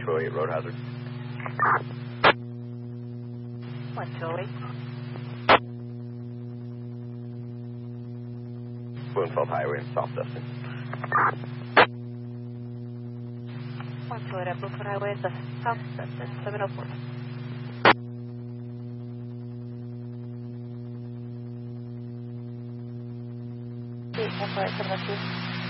208 road hazard. 1208. Bloomfield Highway, south Dustin. 1208 Bloomfield Highway, south Dustin, 704. Eight, 702.